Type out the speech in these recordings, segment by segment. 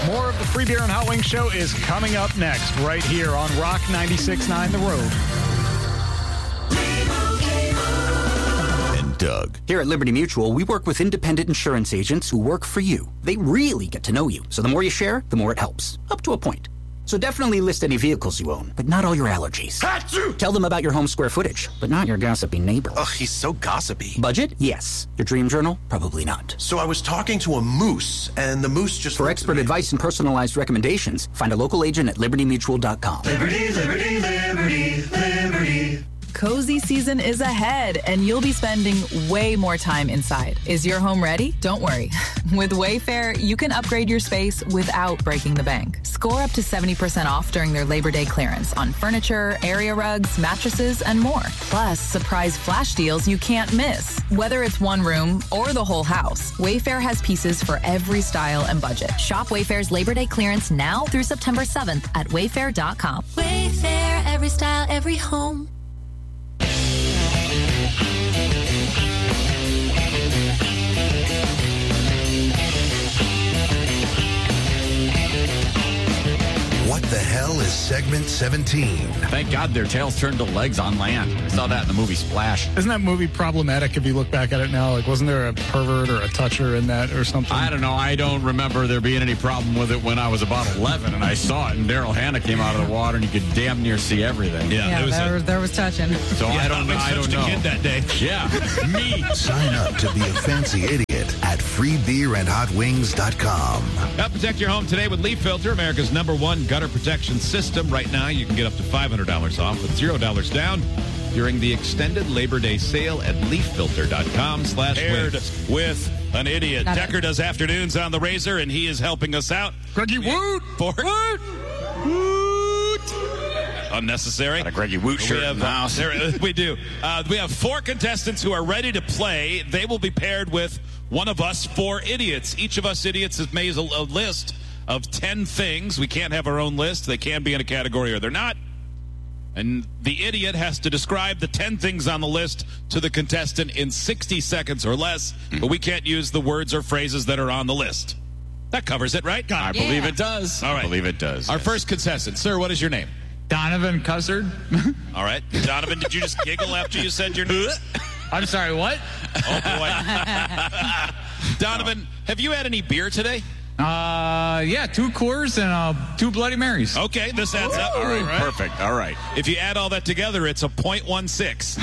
More of the Free Beer and Hot Wings show is coming up next, right here on Rock 96.9 The Road. And Doug. Here at Liberty Mutual, we work with independent insurance agents who work for you. They really get to know you, so the more you share, the more it helps, up to a point. So definitely list any vehicles you own, but not all your allergies. Achoo! Tell them about your home square footage, but not your gossipy neighbor. Ugh, he's so gossipy. Budget? Yes. Your dream journal? Probably not. So I was talking to a moose, and the moose just... For expert advice and personalized recommendations, find a local agent at libertymutual.com. Liberty, liberty, liberty, liberty. Cozy season is ahead, and you'll be spending way more time inside. Is your home ready? Don't worry. With Wayfair, you can upgrade your space without breaking the bank. Score up to 70% off during their Labor Day clearance on furniture, area rugs, mattresses, and more. Plus, surprise flash deals you can't miss. Whether it's one room or the whole house, Wayfair has pieces for every style and budget. Shop Wayfair's Labor Day clearance now through September 7th at wayfair.com. Wayfair, every style, every home. What the hell is segment 17? Thank God their tails turned to legs on land. I saw that in the movie Splash. Isn't that movie problematic if you look back at it now? Like, wasn't there a pervert or a toucher in that or something? I don't know. I don't remember there being any problem with it when I was about 11 and I saw it and Daryl Hannah came out of the water and you could damn near see everything. There was touching. So I don't know. I don't know. Kid that day. Yeah, me. Sign up to be a fancy idiot at freebeerandhotwings.com. Help protect your home today with Leaf Filter, America's #1 gutter protection system. Right now, you can get up to $500 off with $0 down during the extended Labor Day sale at leaffilter.com/wings. With an idiot. Got it. Decker does afternoons on the Razor, and he is helping us out. Greggy Woot! Woot! Unnecessary. Got a Greggy Woot shirt in the house. We do. We have 4 contestants who are ready to play. They will be paired with one of us 4 idiots. Each of us idiots has made a list of 10 things. We can't have our own list. They can be in a category or they're not. And the idiot has to describe the 10 things on the list to the contestant in 60 seconds or less, but we can't use the words or phrases that are on the list. That covers it, right? I believe it does. All right. I believe it does. Our first contestant. Sir, what is your name? Donovan Cussard. All right. Donovan, did you just giggle after you said your name? I'm sorry, what? Oh, boy. Donovan, have you had any beer today? Yeah, 2 Coors and 2 Bloody Marys. Okay, this adds up. All right. Perfect. All right. If you add all that together, it's a 0.16.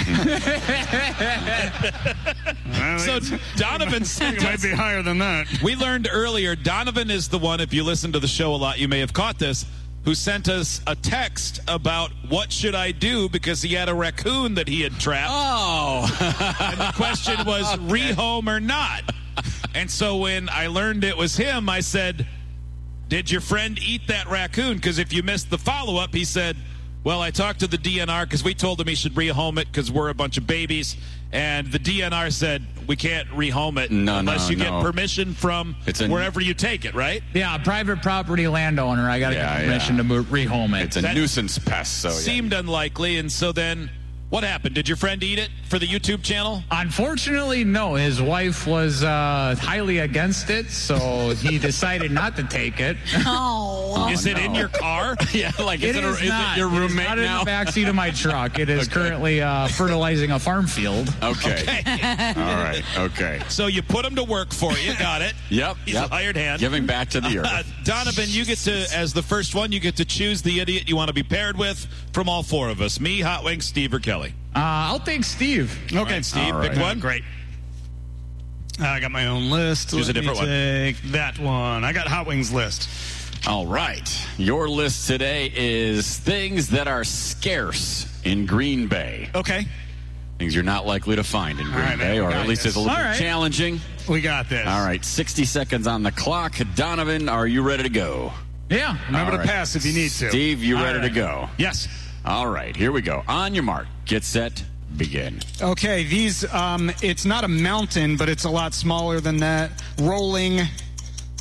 So Donovan sent It might be higher than that. We learned earlier, Donovan is the one, if you listen to the show a lot, you may have caught this, who sent us a text about what should I do because he had a raccoon that he had trapped. Oh. And the question was rehome or not. And so when I learned it was him, I said, did your friend eat that raccoon? Because if you missed the follow-up, he said, well, I talked to the DNR because we told him he should rehome it because we're a bunch of babies. And the DNR said, we can't rehome it unless you get permission from wherever you take it, right? Yeah, private property landowner. I got to get permission to rehome it. It's a nuisance pest. So seemed unlikely. And so then what happened? Did your friend eat it for the YouTube channel? Unfortunately, no. His wife was highly against it, so he decided not to take it. Is it in your car? Yeah, like is it your roommate not now? in the backseat of my truck. It is currently fertilizing a farm field. Okay. All right. Okay. So you put him to work for you. Got it. Yep. He's a hired hand. Giving back to the earth. Donovan, you get to, as the first one, you get to choose the idiot you want to be paired with from all 4 of us. Me, Hot Wings, Steve, or Kelly. I'll take Steve. Okay, right, Steve, pick one. Great. I got my own list. Choose a different one. Take that one. I got Hot Wings list. All right. Your list today is things that are scarce in Green Bay. Okay. Things you're not likely to find in Green Bay, or at least it's a little bit challenging. We got this. All right. 60 seconds on the clock. Donovan, are you ready to go? Yeah. Remember to pass if you need to. Steve, you ready to go? Yes. All right. Here we go. On your mark. Get set. Begin. Okay. These, it's not a mountain, but it's a lot smaller than that. Rolling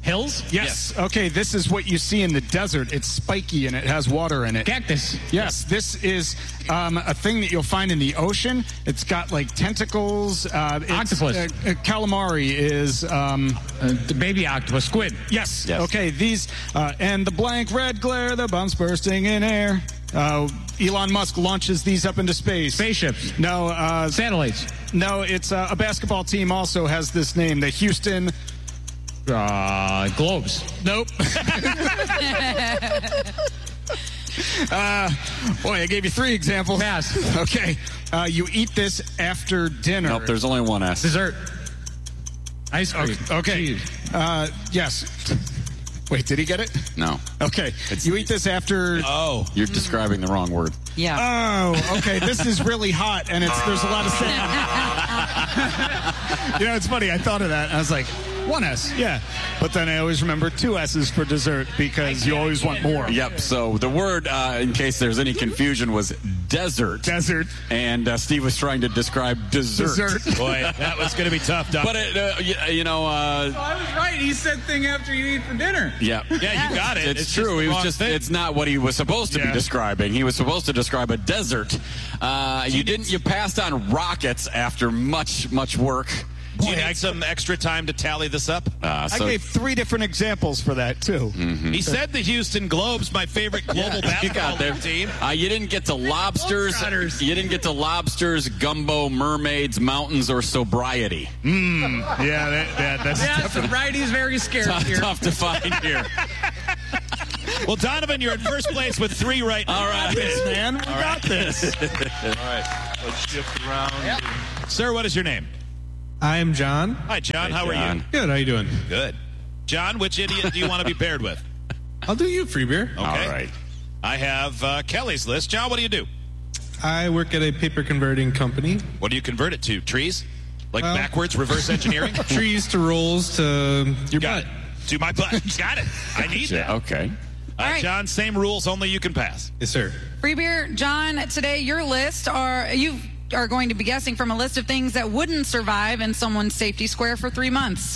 Hills? Yes. Okay, this is what you see in the desert. It's spiky and it has water in it. Cactus. Yes, this is a thing that you'll find in the ocean. It's got like tentacles. Octopus. Calamari is... the baby octopus. Squid. Yes. Okay, these... and the blank red glare, the bombs bursting in air. Elon Musk launches these up into space. Spaceships. No. Satellites. No, it's a basketball team also has this name. The Houston... Globes. Nope. Boy, I gave you 3 examples. Pass. Okay. You eat this after dinner. Nope, there's only one S. Dessert. Ice cream. Okay. Yes. Wait, did he get it? No. Okay. You eat this after... Oh. You're describing the wrong word. Yeah. Oh, okay. This is really hot, and there's a lot of sand. You know, it's funny. I thought of that. I was like, 1 S. Yeah. But then I always remember 2 S's for dessert because you always want more. Yep. So the word, in case there's any confusion, was desert. Desert. And Steve was trying to describe dessert. Dessert. Boy, that was going to be tough, Doc. But, you know... I was right. He said thing after you eat for dinner. Yeah. Yeah, you got it. It's true. He was just. It's not what he was supposed to be describing. He was supposed to describe a desert. You didn't. You passed on rockets after much work. Do you need some extra time to tally this up? I gave 3 different examples for that, too. Mm-hmm. He said the Houston Globes, my favorite global basketball team. You didn't get to lobsters. You didn't get to lobsters, gumbo, mermaids, mountains, or sobriety. Yeah, that's sobriety is very scary here. Tough to find here. Well, Donovan, you're in first place with 3 right now. All right, man. We got this. All right. Let's shift around. Yep. Sir, what is your name? I am John. Hi, John. How are you? Good. How you doing? Good. John, which idiot do you want to be paired with? I'll do you, free beer. Okay. All right. I have Kelly's list. John, what do you do? I work at a paper converting company. What do you convert it to? Trees? Like backwards, reverse engineering? Trees to rolls to your butt. To my butt. Got it. I need that. Okay. All right, John, same rules, only you can pass. Yes, sir. Free beer, John, today your list you are going to be guessing from a list of things that wouldn't survive in someone's safety square for 3 months.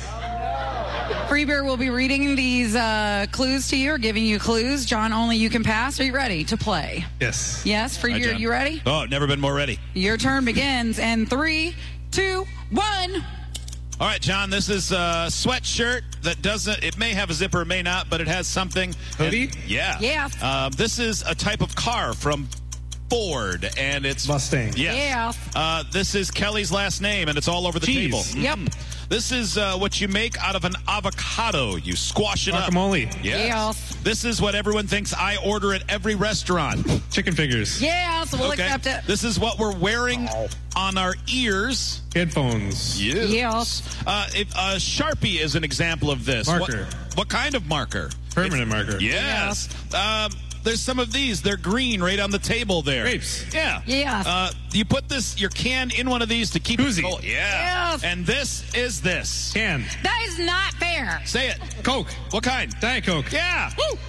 Okay. Free beer will be reading these clues to you or giving you clues. John, only you can pass. Are you ready to play? Yes. Yes, Free beer, you ready? Oh, never been more ready. Your turn begins in 3, 2, 1. All right, John, this is a sweatshirt that doesn't, it may have a zipper, may not, but it has something. Hoodie? Yeah. Yeah. This is a type of car from Ford, and it's Mustang. Yes. Yeah. This is Kelly's last name, and it's all over the table. Yep. This is what you make out of an avocado. You squash it Guacamole. up. Yes. This is what everyone thinks I order at every restaurant. Chicken fingers. Yeah, so we'll accept it. This is what we're wearing on our ears. Headphones. Yes. A Sharpie is an example of this. Marker. What kind of marker? Permanent marker. Yes. There's some of these. They're green right on the table there. Grapes. Yeah. Yeah. You put your can in one of these to keep Koozie. it cold. Yeah. Yes. And this is this. Can. That is not fair. Say it. Coke. What kind? Diet Coke. Yeah. Woo.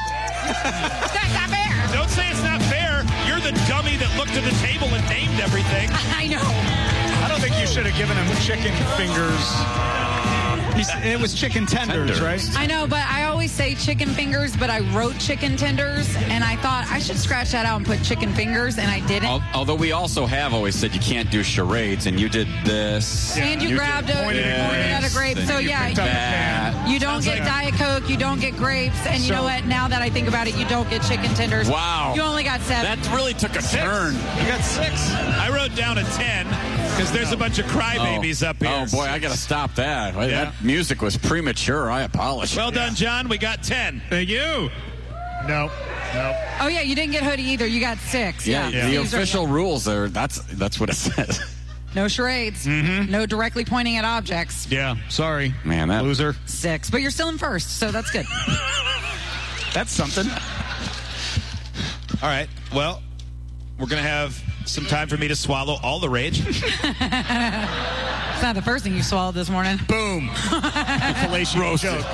That's not fair. Don't say it's not fair. You're the dummy that looked at the table and named everything. I know. I don't think you should have given him chicken fingers. It was chicken tenders, right? I know, but I always say chicken fingers, but I wrote chicken tenders, and I thought I should scratch that out and put chicken fingers, and I didn't. Although we also have always said you can't do charades, and you did this. And you grabbed pointed at a grape. So, yeah, you don't get Diet Coke, you don't get grapes, and you know what? Now that I think about it, you don't get chicken tenders. Wow. You only got 7. That really took a turn. You got 6. I wrote down a 10 because there's a bunch of crybabies up here. Oh, boy, I got to stop that. That music was premature. I apologize. Well done, John. We got 10. Thank you. Nope. Oh, yeah, you didn't get hoodie either. You got 6. Yeah. The official rules are, that's what it says. No charades. Mm-hmm. No directly pointing at objects. Yeah, sorry. Man, that loser. 6. But you're still in first, so that's good. That's something. All right. Well, we're going to have some time for me to swallow all the rage. It's not the first thing you swallowed this morning. Boom. Fallacious joke.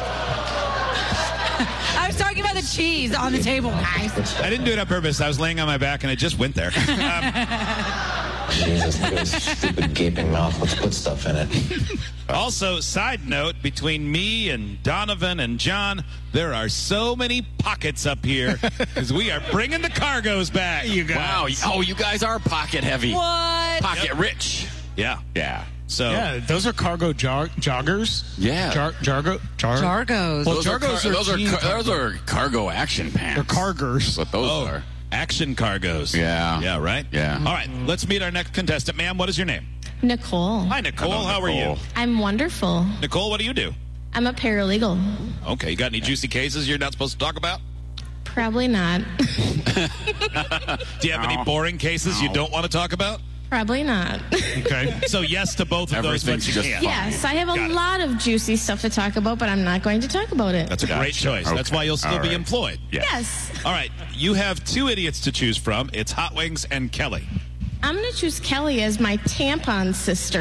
I was talking about the cheese on the table, guys. I didn't do it on purpose. I was laying on my back, and it just went there. Jesus, look at his stupid gaping mouth. Let's put stuff in it. Also, side note, between me and Donovan and John, there are so many pockets up here because we are bringing the cargos back. You guys. Wow. Oh, you guys are pocket heavy. What? Pocket rich. Yeah. Yeah. So Yeah, those are cargo joggers. Yeah. Jargos. Well, Those are jargos those are cargo action pants. They're cargers. That's what those are. Action cargos. Yeah. Yeah, right? Yeah. All right, let's meet our next contestant. Ma'am, what is your name? Nicole. Hi, Nicole. Hello, How are you? Nicole. I'm wonderful. Nicole, what do you do? I'm a paralegal. Okay, you got any juicy cases you're not supposed to talk about? Probably not. Do you have any boring cases you don't want to talk about? Probably not. Okay. So yes to both of those, but Everything's you just can't. Yes, I have a Got it. lot of juicy stuff to talk about, but I'm not going to talk about it. That's a great choice. Okay. That's why you'll still All be right. employed. Yes. All right, you have two idiots to choose from. It's Hot Wings and Kelly. I'm going to choose Kelly as my tampon sister.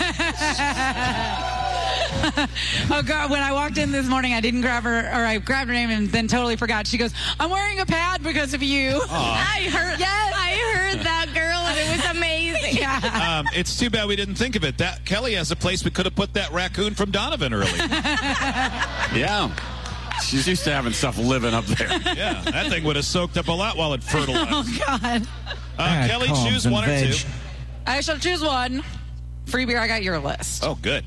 Oh, God. When I walked in this morning, I didn't grab her, or I grabbed her name and then totally forgot. She goes, I'm wearing a pad because of you. I heard that, girl, and it was amazing. Yeah. It's too bad we didn't think of it. That Kelly has a place we could have put that raccoon from Donovan early. Yeah. She's used to having stuff living up there. Yeah, that thing would have soaked up a lot while it fertilized. Oh, God. Kelly, choose one or two. I shall choose one. Free beer, I got your list. Oh, good.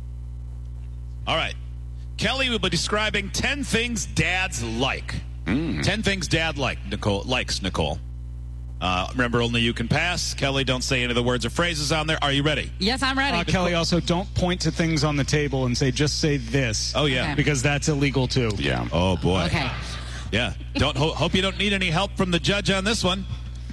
All right. Kelly will be describing 10 things dads like. 10 things dad likes, Nicole. Remember, only you can pass. Kelly, don't say any of the words or phrases on there. Are you ready? Yes, I'm ready. Kelly, also don't point to things on the table and just say this. Oh, yeah. Okay. Because that's illegal, too. Yeah. Oh, boy. Okay. Yeah. Hope you don't need any help from the judge on this one.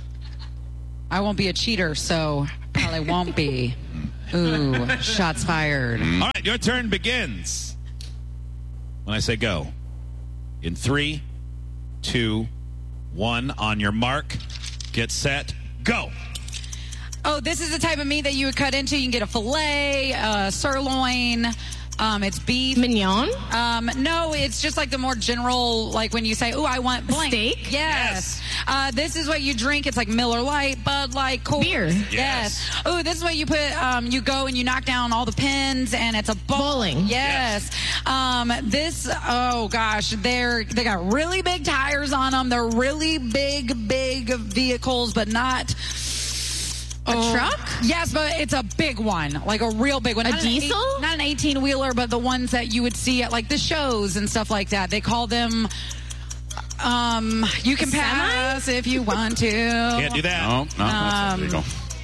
I won't be a cheater, so probably won't be. Ooh, shots fired. All right, your turn begins. When I say go. In 3, 2, 1. On your mark. Get set. Go. Oh, this is the type of meat that you would cut into. You can get a filet, sirloin. It's beef. Mignon? No, it's just like the more general, like when you say, "Oh, I want blank." Steak? Yes. This is what you drink. It's like Miller Lite, Bud Light, Coors. Beer. Yes. Oh, this is what you put. You go and you knock down all the pins, and it's a Bowling. Yes. This. Oh gosh, they got really big tires on them. They're really big vehicles, but not. A truck? Yes, but it's a big one, like a real big one. A diesel? Not an 18-wheeler, but the ones that you would see at like the shows and stuff like that. They call them. You can pass if you want to. Can't do that. No, that's illegal.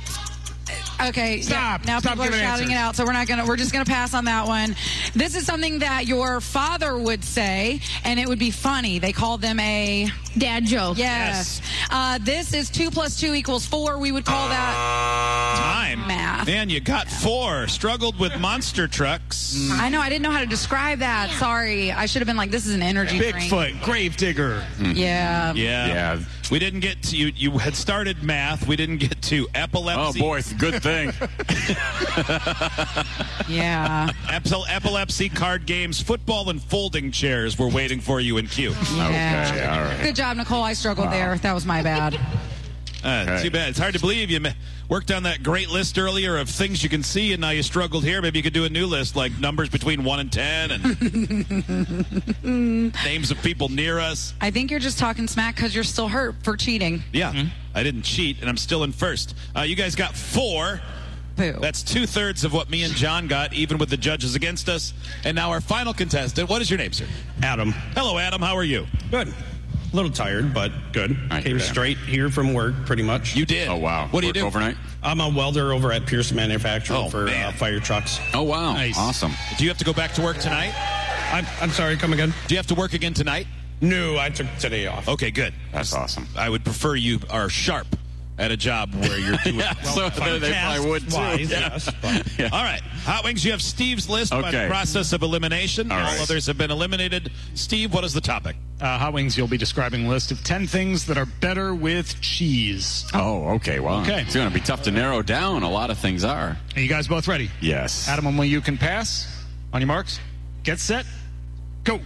Okay, Stop. Now Stop people are giving shouting answers. it out, so we're just gonna pass on that one. This is something that your father would say, and it would be funny. They call them a dad joke. Yes. This is 2 + 2 = 4. We would call that Time. math. Man, you got 4. Struggled with monster trucks. I know. I didn't know how to describe that. Sorry. I should have been like, this is an energy drink. Bigfoot, Gravedigger. Yeah. Yeah. We didn't get to you. You had started math. We didn't get to epilepsy. Oh, boy. Good thing. Yeah. Epilepsy, card games, football, and folding chairs were waiting for you in queue. Yeah. Okay, all right. Good job, Nicole. I struggled there. That was my bad. Too bad. It's hard to believe you worked on that great list earlier of things you can see, and now you struggled here. Maybe you could do a new list, like numbers between 1 and 10, and names of people near us. I think you're just talking smack because you're still hurt for cheating. Yeah, I didn't cheat, and I'm still in first. You guys got 4. Boo. That's 2/3 of what me and John got, even with the judges against us. And now our final contestant. What is your name, sir? Adam. Hello, Adam. How are you? Good. A little tired, but good. I Came bet. straight here from work, pretty much. You did. Oh, wow. What do you Work do? overnight? I'm a welder over at Pierce Manufacturing for man. fire trucks. Oh, wow. Nice. Awesome. Do you have to go back to work tonight? I'm sorry, come again? Do you have to work again tonight? No, I took today off. Okay, good. That's awesome. I would prefer you are sharp at a job where you're doing Yeah, so they probably would, too. Wise, Yeah. yes, but All right. Hot Wings, you have Steve's list by Okay. the process of elimination. All All right. others have been eliminated. Steve, what is the topic? Hot Wings, you'll be describing a list of 10 things that are better with cheese. Oh, okay. Well, Okay. it's going to be tough to narrow down. A lot of things are. Are you guys both ready? Yes. Adam, only you can pass. On your marks, get set, go.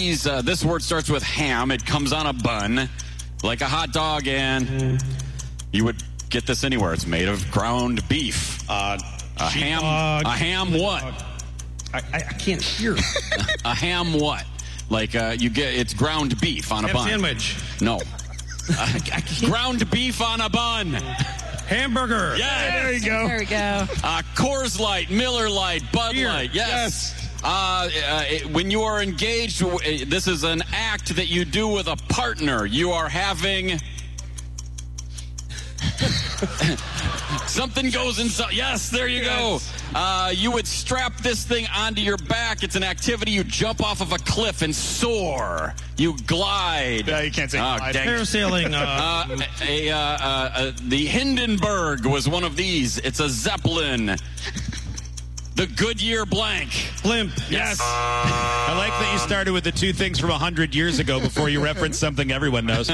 This word starts with ham. It comes on a bun, like a hot dog, and You would get this anywhere. It's made of ground beef. A ham what? I can't hear. A ham what? Like it's ground beef on a bun. Sandwich. No. Ground beef on a bun. Hamburger. Yeah, there you go. There we go. Coors Light, Miller Light, Bud Light. Yes. When you are engaged, this is an act that you do with a partner. You are having... Something goes inside. Yes, there you go. You would strap this thing onto your back. It's an activity. You jump off of a cliff and soar. You glide. You can't say glide. Parasailing. The Hindenburg was one of these. It's a Zeppelin. The Goodyear blank. Blimp. Yes. I like that you started with the two things from 100 years ago before you referenced something everyone knows.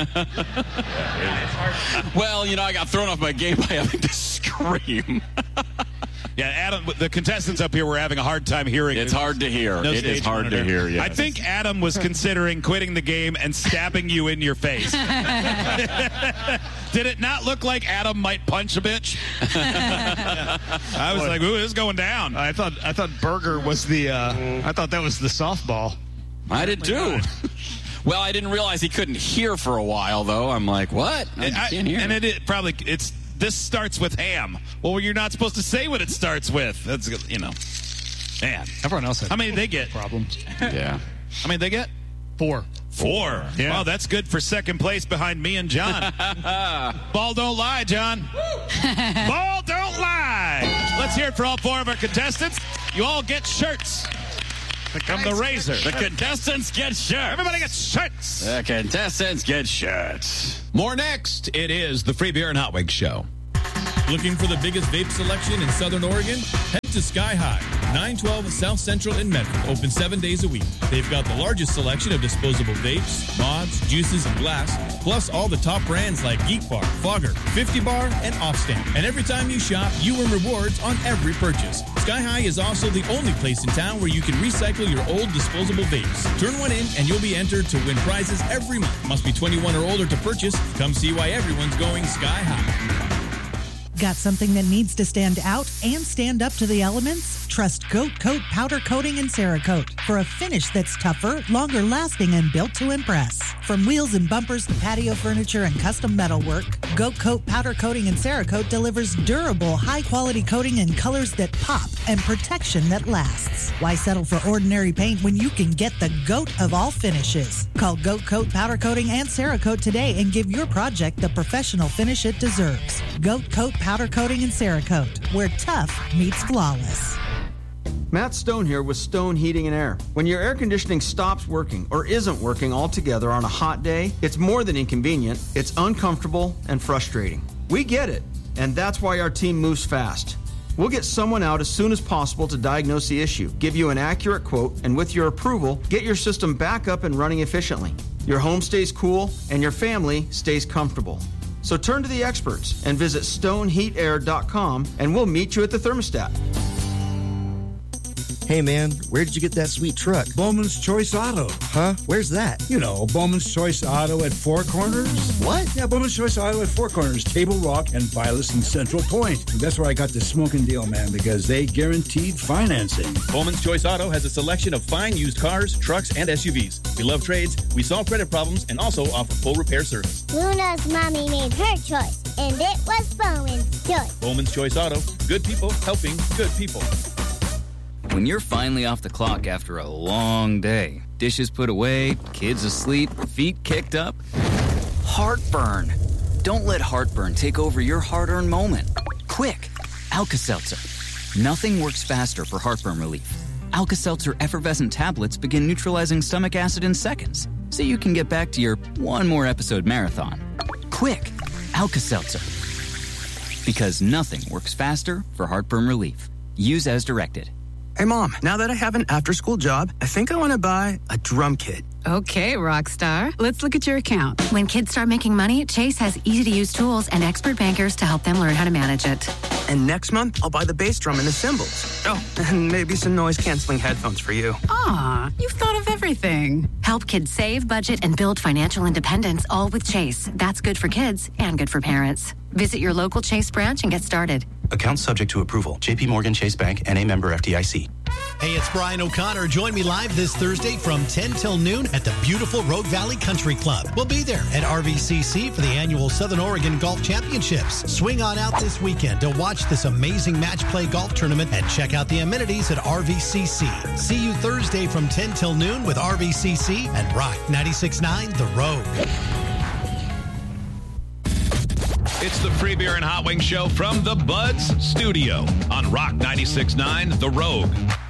Well, I got thrown off my game by having to scream. Yeah, Adam, the contestants up here were having a hard time hearing. It's hard to hear. It is hard to hear, yes. I think Adam was considering quitting the game and stabbing you in your face. Did it not look like Adam might punch a bitch? I was like, ooh, this is going down. I thought Burger was the, I thought that was the softball. I did too. Well, I didn't realize he couldn't hear for a while, though. I'm like, what? I can't hear. And this starts with ham. Well, you're not supposed to say what it starts with. That's, man. Everyone else had how many they get? Problems. Yeah. How many they get? 4. 4. Yeah. Wow, that's good for second place behind me and John. Ball don't lie, John. Ball don't lie. Let's hear it for all 4 of our contestants. You all get shirts. Become the Razor. The contestants get shirts. Everybody gets shirts. The contestants get shirts. More next. It is the Free Beer and Hot Wings Show. Looking for the biggest vape selection in Southern Oregon? Head to Sky High, 912 South Central in Medford. Open 7 days a week. They've got the largest selection of disposable vapes, mods, juices, and glass, plus all the top brands like Geek Bar, Fogger, 50 Bar, and Offstamp. And every time you shop, you earn rewards on every purchase. Sky High is also the only place in town where you can recycle your old disposable vapes. Turn one in and you'll be entered to win prizes every month. Must be 21 or older to purchase. Come see why everyone's going Sky High. Got something that needs to stand out and stand up to the elements? Trust Goat Coat Powder Coating and Cerakote for a finish that's tougher, longer lasting, and built to impress. From wheels and bumpers to patio furniture and custom metal work, Goat Coat Powder Coating and Cerakote delivers durable, high-quality coating in colors that pop and protection that lasts. Why settle for ordinary paint when you can get the GOAT of all finishes? Call Goat Coat Powder Coating and Cerakote today and give your project the professional finish it deserves. Goat Coat Powder Coating and Cerakote, where tough meets flawless. Matt Stone here with Stone Heating and Air. When your air conditioning stops working or isn't working altogether on a hot day, it's more than inconvenient, it's uncomfortable and frustrating. We get it, and that's why our team moves fast. We'll get someone out as soon as possible to diagnose the issue, give you an accurate quote, and with your approval, get your system back up and running efficiently. Your home stays cool and your family stays comfortable. So turn to the experts and visit stoneheatair.com and we'll meet you at the thermostat. Hey man, where did you get that sweet truck? Bowman's Choice Auto. Huh? Where's that? You know, Bowman's Choice Auto at Four Corners. What? Yeah, Bowman's Choice Auto at Four Corners, Table Rock, and Vilas and Central Point. And that's where I got the smoking deal, man, because they guaranteed financing. Bowman's Choice Auto has a selection of fine used cars, trucks, and SUVs. We love trades, we solve credit problems, and also offer full repair service. Luna's mommy made her choice, and it was Bowman's Choice. Bowman's Choice Auto. Good people helping good people. When you're finally off the clock after a long day, dishes put away, kids asleep, feet kicked up, heartburn. Don't let heartburn take over your hard-earned moment. Quick, Alka-Seltzer. Nothing works faster for heartburn relief. Alka-Seltzer effervescent tablets begin neutralizing stomach acid in seconds, so you can get back to your one more episode marathon. Quick, Alka-Seltzer. Because nothing works faster for heartburn relief. Use as directed. Hey, Mom, now that I have an after-school job, I think I want to buy a drum kit. Okay, Rockstar. Let's look at your account. When kids start making money, Chase has easy-to-use tools and expert bankers to help them learn how to manage it. And next month, I'll buy the bass drum and the cymbals. Oh, and maybe some noise-canceling headphones for you. Aw, you've thought of everything. Help kids save, budget, and build financial independence, all with Chase. That's good for kids and good for parents. Visit your local Chase branch and get started. Account subject to approval. J.P. Morgan Chase Bank, N.A. member FDIC. Hey, it's Brian O'Connor. Join me live this Thursday from 10 till noon at the beautiful Rogue Valley Country Club. We'll be there at RVCC for the annual Southern Oregon Golf Championships. Swing on out this weekend to watch this amazing match play golf tournament and check out the amenities at RVCC. See you Thursday from 10 till noon with RVCC and Rock 96.9 The Rogue. It's the Free Beer and Hot Wings Show from the Buds Studio on Rock 96.9 The Rogue.